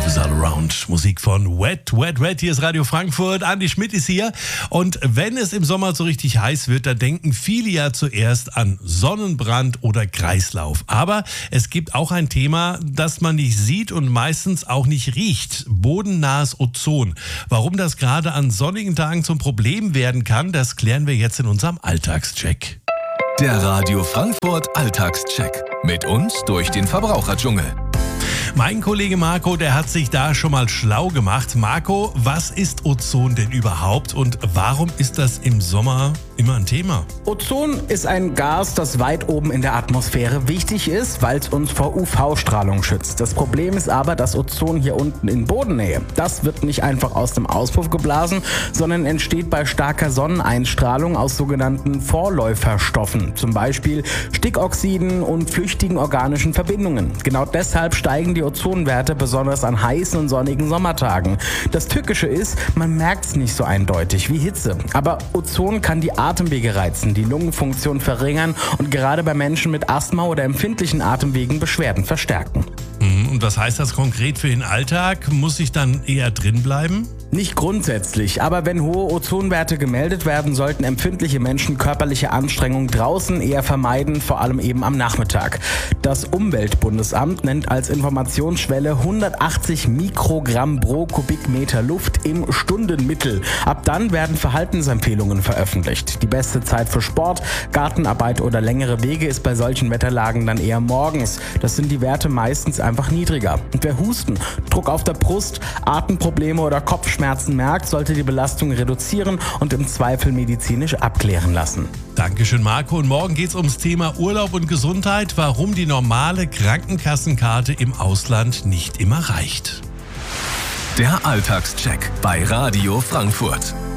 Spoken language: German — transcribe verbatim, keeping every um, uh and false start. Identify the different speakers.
Speaker 1: is all around. Musik von Wet, Wet, Wet. Hier ist Radio Frankfurt. Andi Schmidt ist hier. Und wenn es im Sommer so richtig heiß wird, dann denken viele ja zuerst an Sonnenbrand oder Kreislauf. Aber es gibt auch ein Thema, das man nicht sieht und meistens auch nicht riecht. Bodennahes Ozon. Warum das gerade an sonnigen Tagen zum Problem werden kann, das klären wir jetzt in unserem Alltagscheck.
Speaker 2: Der Radio Frankfurt Alltagscheck. Mit uns durch den Verbraucherdschungel.
Speaker 1: Mein Kollege Marco, der hat sich da schon mal schlau gemacht. Marco, was ist Ozon denn überhaupt und warum ist das im Sommer immer ein Thema?
Speaker 3: Ozon ist ein Gas, das weit oben in der Atmosphäre wichtig ist, weil es uns vor U V-Strahlung schützt. Das Problem ist aber, das Ozon hier unten in Bodennähe, das wird nicht einfach aus dem Auspuff geblasen, sondern entsteht bei starker Sonneneinstrahlung aus sogenannten Vorläuferstoffen, zum Beispiel Stickoxiden und flüchtigen organischen Verbindungen. Genau deshalb steigen die Ozonwerte besonders an heißen und sonnigen Sommertagen. Das Tückische ist, man merkt es nicht so eindeutig wie Hitze. Aber Ozon kann die Atemwege reizen, die Lungenfunktion verringern und gerade bei Menschen mit Asthma oder empfindlichen Atemwegen Beschwerden verstärken.
Speaker 1: Und was heißt das konkret für den Alltag? Muss ich dann eher drin bleiben?
Speaker 3: Nicht grundsätzlich, aber wenn hohe Ozonwerte gemeldet werden, sollten empfindliche Menschen körperliche Anstrengungen draußen eher vermeiden, vor allem eben am Nachmittag. Das Umweltbundesamt nennt als Informationsschwelle hundertachtzig Mikrogramm pro Kubikmeter Luft im Stundenmittel. Ab dann werden Verhaltensempfehlungen veröffentlicht. Die beste Zeit für Sport, Gartenarbeit oder längere Wege ist bei solchen Wetterlagen dann eher morgens. Das sind die Werte meistens einfach niedriger. Und wer Husten, Druck auf der Brust, Atemprobleme oder Kopfschmerzen merkt, sollte die Belastung reduzieren und im Zweifel medizinisch abklären lassen.
Speaker 1: Dankeschön, Marco. Und morgen geht es ums Thema Urlaub und Gesundheit, warum die normale Krankenkassenkarte im Ausland nicht immer reicht.
Speaker 2: Der Alltagscheck bei Radio Frankfurt.